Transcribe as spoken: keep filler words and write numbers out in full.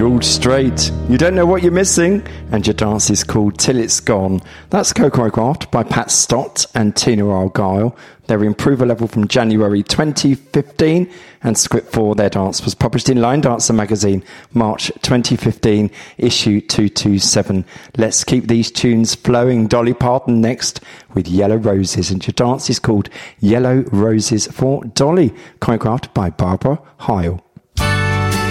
George Strait. You don't know what you're missing, and your dance is called Till It's Gone. That's choreographed by Pat Stott and Tina Argyle. Their Improver level from January twenty fifteen, and script for their dance was published in Line Dancer magazine, March twenty fifteen, issue two twenty-seven. Let's keep these tunes flowing. Dolly Parton next with Yellow Roses, and your dance is called Yellow Roses for Dolly, choreographed by Barbara Heil.